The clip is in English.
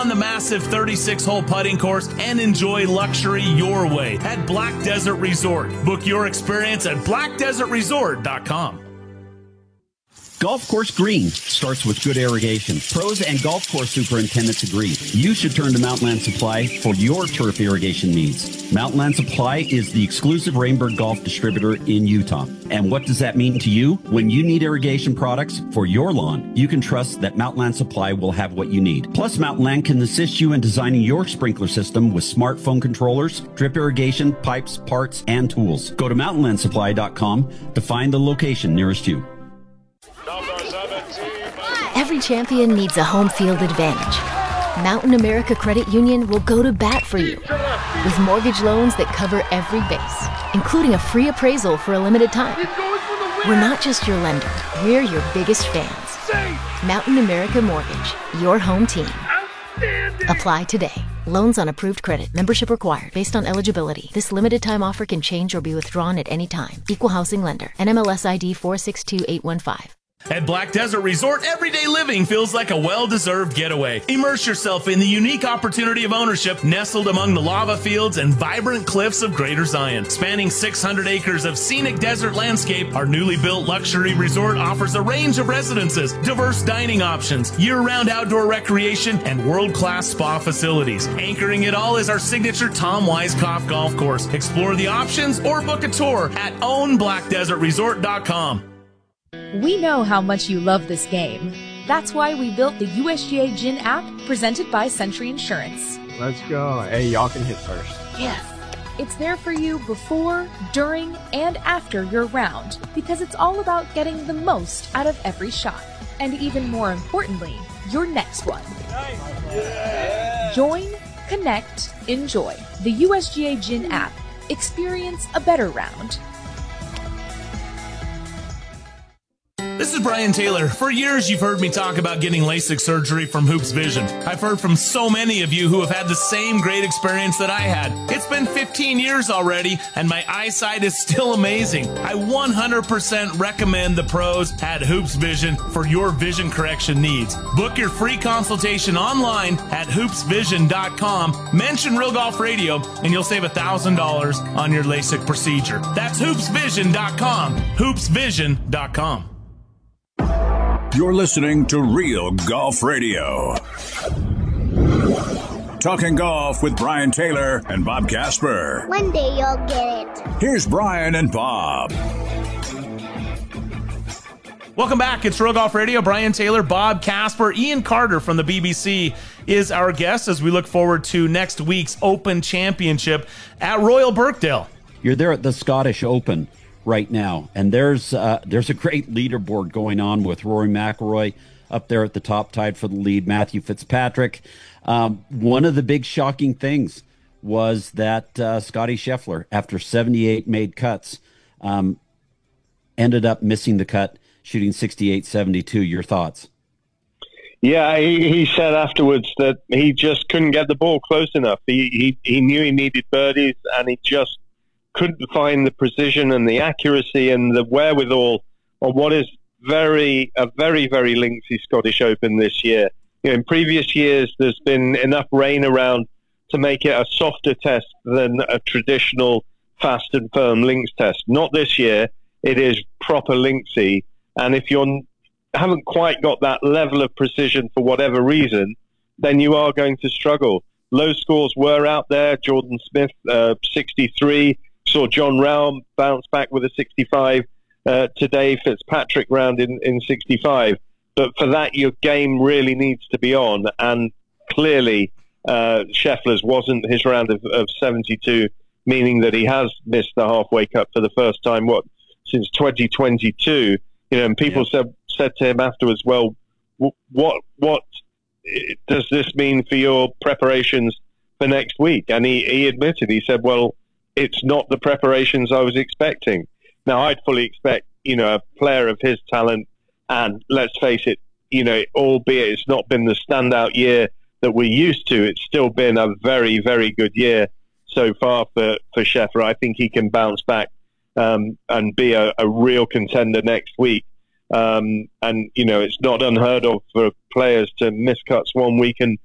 on the massive 36-hole putting course and enjoy luxury your way at Black Desert Resort. Book your experience at blackdesertresort.com. Golf course green starts with good irrigation. Pros and golf course superintendents agree. You should turn to Mountainland Supply for your turf irrigation needs. Mountainland Supply is the exclusive Rainbird Golf distributor in Utah. And what does that mean to you? When you need irrigation products for your lawn, you can trust that Mountainland Supply will have what you need. Plus, Mountainland can assist you in designing your sprinkler system with smartphone controllers, drip irrigation, pipes, parts, and tools. Go to mountainlandsupply.com to find the location nearest you. Every champion needs a home field advantage. Mountain America Credit Union will go to bat for you with mortgage loans that cover every base, including a free appraisal for a limited time. We're not just your lender, we're your biggest fans. Mountain America Mortgage, your home team. Apply today. Loans on approved credit. Membership required based on eligibility. This limited time offer can change or be withdrawn at any time. Equal housing lender. NMLS ID 462815. At Black Desert Resort, everyday living feels like a well-deserved getaway. Immerse yourself in the unique opportunity of ownership nestled among the lava fields and vibrant cliffs of Greater Zion. Spanning 600 acres of scenic desert landscape, our newly built luxury resort offers a range of residences, diverse dining options, year-round outdoor recreation, and world-class spa facilities. Anchoring it all is our signature Tom Weiskopf golf course. Explore the options or book a tour at ownblackdesertresort.com. We know how much you love this game. That's why we built the USGA Gin app presented by Century Insurance. Let's go. Hey, y'all can hit first. Yes. It's there for you before, during, and after your round because it's all about getting the most out of every shot. And even more importantly, your next one. Yeah. Join, connect, enjoy. The USGA Gin app. Experience a better round. This is Brian Taylor. For years, you've heard me talk about getting LASIK surgery from Hoops Vision. I've heard from so many of you who have had the same great experience that I had. It's been 15 years already, and my eyesight is still amazing. I 100% recommend the pros at Hoops Vision for your vision correction needs. Book your free consultation online at hoopsvision.com. Mention Real Golf Radio, and you'll save $1,000 on your LASIK procedure. That's hoopsvision.com. hoopsvision.com. You're listening to Real Golf Radio. Talking golf with Brian Taylor and Bob Casper. One day you'll get it. Here's Brian and Bob. Welcome back. It's Real Golf Radio. Brian Taylor, Bob Casper, Ian Carter from the BBC is our guest as we look forward to next week's Open Championship at Royal Birkdale. You're there at the Scottish Open right now, and there's a great leaderboard going on with Rory McIlroy up there at the top, tied for the lead. Matthew Fitzpatrick. One of the big shocking things was that Scotty Scheffler, after 78 made cuts, ended up missing the cut, shooting 68-72. Your thoughts? Yeah, he said afterwards that he just couldn't get the ball close enough. He knew he needed birdies, and he just couldn't find the precision and the accuracy and the wherewithal on what is a very, very lengthy Scottish Open this year. You know, in previous years, there's been enough rain around to make it a softer test than a traditional fast and firm links test. Not this year. It is proper linksy. And if you haven't quite got that level of precision for whatever reason, then you are going to struggle. Low scores were out there. Jordan Smith, 63. Saw John Rahm bounce back with a 65 today. Fitzpatrick round in 65. But for that, your game really needs to be on. And clearly, Scheffler's wasn't his round of 72, meaning that he has missed the halfway cut for the first time, since 2022. You know, and people said to him afterwards, well, what does this mean for your preparations for next week? And he admitted, he said, well, it's not the preparations I was expecting. Now, I'd fully expect, a player of his talent, and let's face it, albeit it's not been the standout year that we're used to, it's still been a very, very good year so far for Scheffler. I think he can bounce back and be a real contender next week. And it's not unheard of for players to miss cuts one week and